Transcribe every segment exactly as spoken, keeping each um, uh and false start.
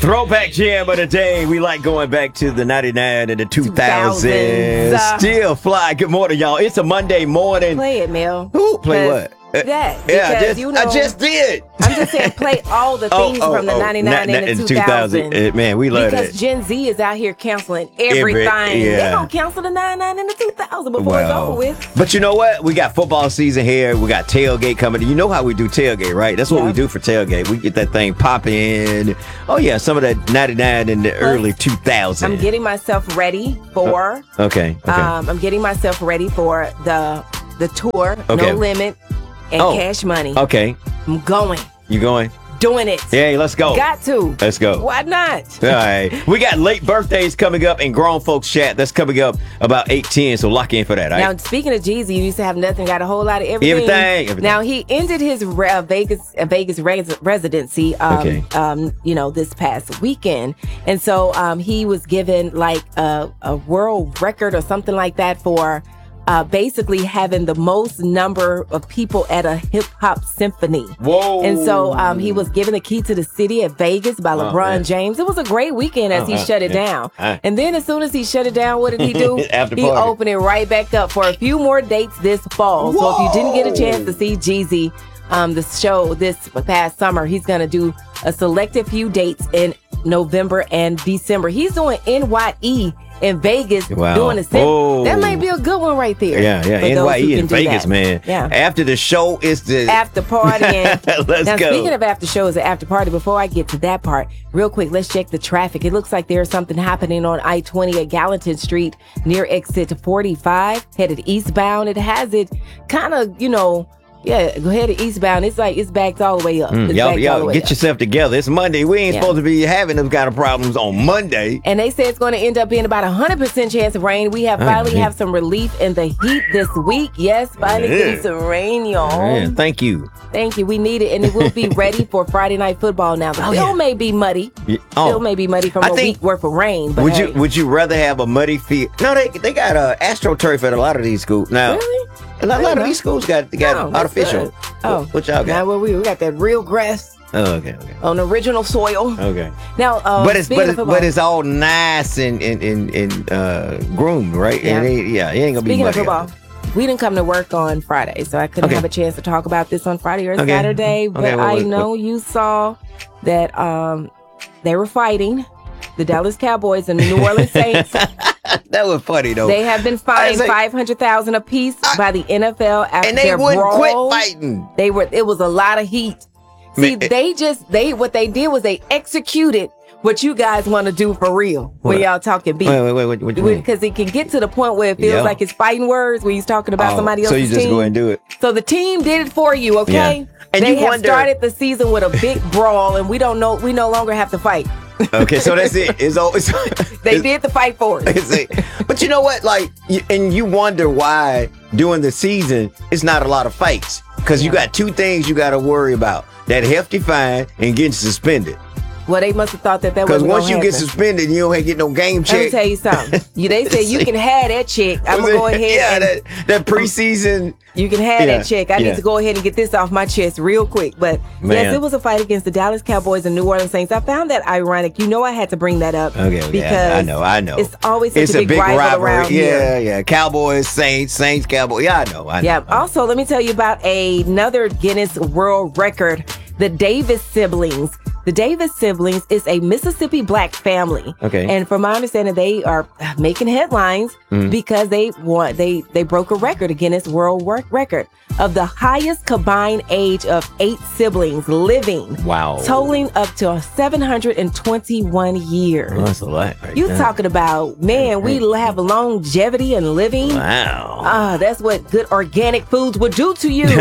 Throwback jam of the day. We like going back to the ninety-nine and the two thousands. Uh, Still fly. Good morning, y'all. It's a Monday morning. Play it, Mel. Who? Play what? That. Yeah, I just, you know, I just did. I'm just saying, play all the things oh, oh, from the oh, ninety-nine na- and the na- two thousand. Uh, man, we love because it. Gen Z is out here canceling everything. Every, yeah. They're going to cancel the ninety-nine and the two thousand before Wow. it's over with. But you know what? We got football season here. We got tailgate coming. You know how we do tailgate, right? That's what Yeah. we do for tailgate. We get that thing popping. Oh, yeah. Some of that ninety-nine and the early two thousands. I'm getting myself ready for. Oh, okay. Okay. Um, I'm getting myself ready for the the tour. Okay. No Limit and Oh. Cash Money. okay. I'm going, You going? doing it. Yeah, let's go. Got to. Let's go. Why not? All right. We got late birthdays coming up and grown folks chat. That's coming up about eight ten, so lock in for that. All right? Now, speaking of Jeezy, you used to have nothing, got a whole lot of everything. Everything, everything. Now, he ended his re- uh, Vegas uh, Vegas res- residency, um, Okay. um, you know, this past weekend. And so um, he was given like a, a world record or something like that for uh, basically having the most number of people at a hip hop symphony. Whoa. And so um, he was given the key to the city at Vegas by LeBron man. James. It was a great weekend as Oh, he wow. shut it Yeah. down. Ah. And then as soon as he shut it down, what did he do? After he party. opened it right back up for a few more dates this fall. So if you didn't get a chance to see Jeezy, um, the show this past summer, he's going to do a selected few dates in November and December. He's doing N Y E in Vegas, Wow. doing a set. Oh. That might be a good one right there. Yeah, yeah. for N those Y who E can in do Vegas, that. man. Yeah. After the show, it's the After partying. Let's now, go. speaking of after shows and after party, before I get to that part, real quick, let's check the traffic. It looks like there's something happening on I twenty at Gallatin Street near exit forty-five, headed eastbound. It has it kind of, you know, yeah, go ahead to eastbound. It's like it's backed all the way up. Mm, It's y'all, backed all the y'all way get up. yourself together. It's Monday. We ain't Yeah. supposed to be having those kind of problems on Monday. And they say it's going to end up being about a hundred percent chance of rain. We have Oh, finally yeah. have some relief in the heat this week. Yes, finally Yeah. getting some rain, y'all. Yeah, thank you. Thank you. We need it, and it will be ready for Friday night football. Now the Oh, field yeah. may be muddy. Yeah. Still Oh. may be muddy from I a think- week worth of rain. But Would hey, you Would you rather have a muddy field? No, they they got uh, AstroTurf at a lot of these schools now. Really? A lot, a lot of know. these schools got got Oh, that's artificial. good. Oh, what, what y'all Now got? what we we got that real grass Oh, okay, okay, on original soil. okay. Now, uh, But it's speaking but of it's, football, but it's all nice and and and, and uh, groomed, right? Yeah. And it, yeah, it ain't gonna speaking be of muddy. football, we didn't come to work on Friday, so I couldn't Okay. have a chance to talk about this on Friday or Okay. Saturday. But Okay, well, I what- know you saw that um they were fighting. The Dallas Cowboys and the New Orleans Saints. That was funny though. They have been fined say- five hundred thousand apiece by the N F L after and they their wouldn't brawl. quit fighting. They were. It was a lot of heat. See, Man, it- they just they what they did was they executed what you guys want to do for real when What? y'all talking beef. Wait, wait, wait, what, what you mean? Because it can get to the point where it feels Yeah. like it's fighting words when he's talking about Oh, somebody so else's you just team. go and do it. So the team did it for you, okay? Yeah. And they you have wonder- started the season with a big brawl, and we don't know. We no longer have to fight. Okay, so that's it. It's always They did the fight for us. It's it. But you know what? Like, you, and you wonder why during the season it's not a lot of fights because you got two things you got to worry about: that hefty fine and getting suspended. Well, they must have thought that that Because was once you happen. get suspended, you don't get no game Let me check. tell you something. You, they said you can have that check. I'm gonna go ahead Yeah, and that, that preseason. you can have Yeah, that check. I yeah. need to go ahead and get this off my chest real quick. But Man. yes, it was a fight against the Dallas Cowboys and New Orleans Saints. I found that ironic. You know, I had to bring that up. Okay, okay, because I, I know, I know. It's always such It's a big, rival rivalry. around yeah, here. yeah. Cowboys, Saints, Saints, Cowboys. Yeah, I know. I know. Yeah. Also, let me tell you about another Guinness World Record. The Davis siblings. The Davis siblings is a Mississippi black family. Okay. And from my understanding, they are making headlines Mhm. because they want they they broke a record, a Guinness World Work Record of the highest combined age of eight siblings living. Wow. Totaling up to seven hundred twenty-one years. Well, that's a lot. Right You there. talking about, man, we have longevity and living. Wow. Ah, that's what good organic foods would do to you.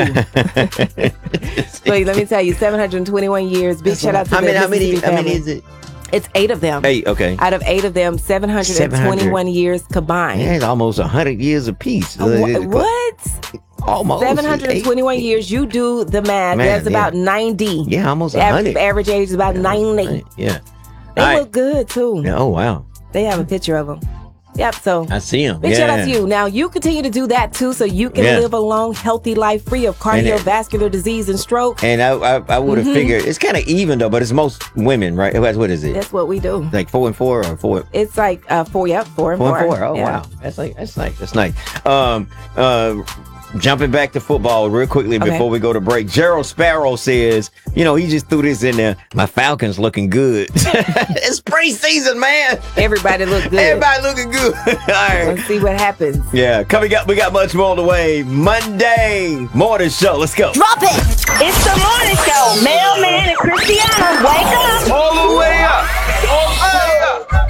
Wait, let me tell you, seven hundred twenty-one years. Big shout out to How the many? How many? Mississippi How many family. is it? It's eight of them. Eight. Okay. Out of eight of them, seven hundred twenty-one years combined. Yeah, it's almost a hundred years apiece. Uh, wha- what? Almost seven hundred twenty-one eight. years. You do the math. Man, That's about yeah. ninety. Yeah, almost The a average, hundred. average age is about ninety. Yeah. They All right. look good too. Yeah, oh wow. They have a picture of them. Yep, so I see him. big yeah. shout out to you. Now, you continue to do that too, so you can Yeah. live a long, healthy life free of cardiovascular disease and stroke. And I I, I would have Mhm. figured it's kind of even though, but it's most women, right? What what is it? That's what we do. Like four and four or four? It's like uh, four, yep, four and Four four. and four. Oh Yeah. wow, that's like that's nice. That's nice. Um, uh, jumping back to football real quickly Okay. before we go to break. Gerald Sparrow says, you know, he just threw this in there. My Falcons looking good. It's preseason, man. Everybody look good. Everybody looking good. All right. Let's see what happens. Yeah, coming up, we got much more on the way. Monday morning show. Let's go. Drop it! It's the morning show. Mailman and Christiana, wake up! All the way up. All the way up.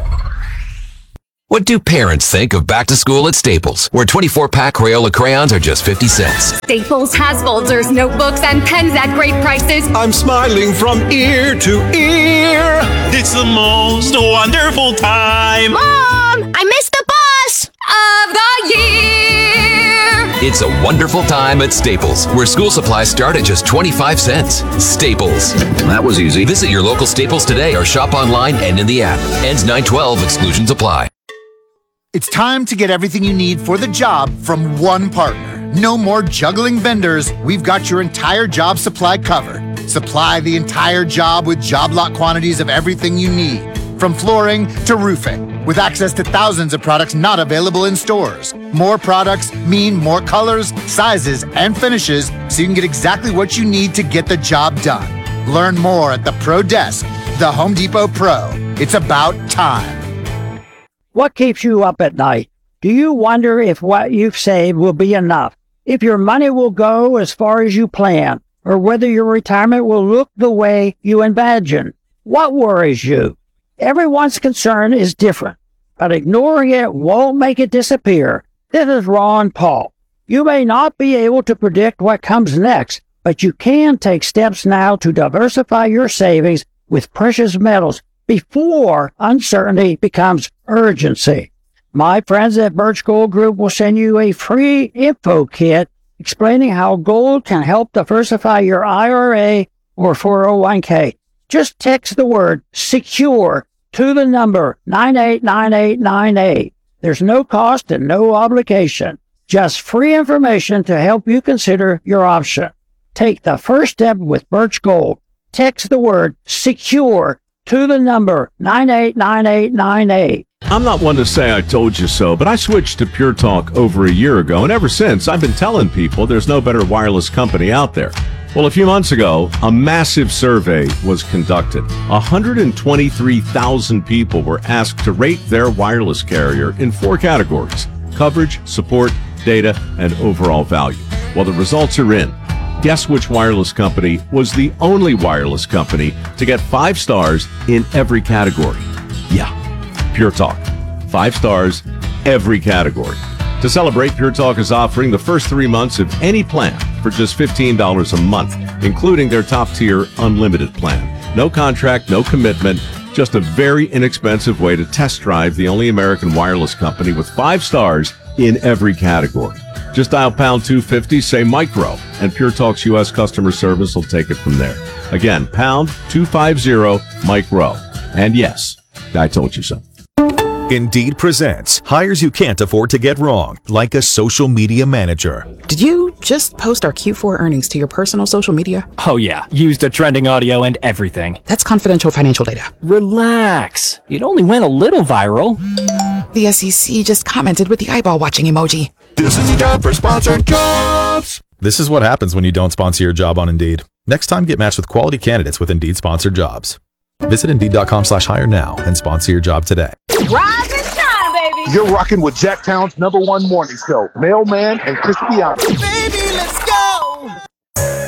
What do parents think of back to school at Staples, where twenty-four pack Crayola crayons are just fifty cents? Staples has folders, notebooks, and pens at great prices. I'm smiling from ear to ear. It's the most wonderful time. Mom, I missed the bus of the year. It's a wonderful time at Staples, where school supplies start at just twenty-five cents. Staples. That was easy. Visit your local Staples today or shop online and in the app. Ends nine twelve. Exclusions apply. It's time to get everything you need for the job from one partner. No more juggling vendors. We've got your entire job supply covered. Supply the entire job with job lot quantities of everything you need, from flooring to roofing, with access to thousands of products not available in stores. More products mean more colors, sizes, and finishes, so you can get exactly what you need to get the job done. Learn more at the Pro Desk, the Home Depot Pro. It's about time. What keeps you up at night? Do you wonder if what you've saved will be enough? If your money will go as far as you plan? Or whether your retirement will look the way you imagine? What worries you? Everyone's concern is different, but ignoring it won't make it disappear. This is Ron Paul. You may not be able to predict what comes next, but you can take steps now to diversify your savings with precious metals before uncertainty becomes urgency. My friends at Birch Gold Group will send you a free info kit explaining how gold can help diversify your I R A or four oh one k. Just text the word SECURE to the number nine eight nine eight nine eight. There's no cost and no obligation. Just free information to help you consider your option. Take the first step with Birch Gold. Text the word SECURE to the number nine eight nine eight nine eight. I'm not one to say I told you so, but I switched to Pure Talk over a year ago, and ever since, I've been telling people there's no better wireless company out there. Well, a few months ago, a massive survey was conducted. one hundred twenty-three thousand people were asked to rate their wireless carrier in four categories: coverage, support, data, and overall value. Well, the results are in. Guess which wireless company was the only wireless company to get five stars in every category? Yeah, Pure Talk. Five stars, every category. To celebrate, Pure Talk is offering the first three months of any plan for just fifteen dollars a month, including their top-tier unlimited plan. No contract, no commitment, just a very inexpensive way to test drive the only American wireless company with five stars in every category. Just dial pound two fifty, say micro, and Pure Talk's U S customer service will take it from there. Again, pound two fifty, micro. And yes, I told you so. Indeed presents hires you can't afford to get wrong, like a social media manager. Did you just post our Q four earnings to your personal social media? Oh yeah, used the trending audio and everything. That's confidential financial data. Relax. It only went a little viral. The S E C just commented with the eyeball watching emoji. This is the job for sponsored jobs. This is what happens when you don't sponsor your job on Indeed. Next time, get matched with quality candidates with Indeed sponsored jobs. Visit Indeed.com slash hire now and sponsor your job today. Rise and shine, baby. You're rocking with Jacktown's number one morning show, Mailman and Christiana. Baby, let's go.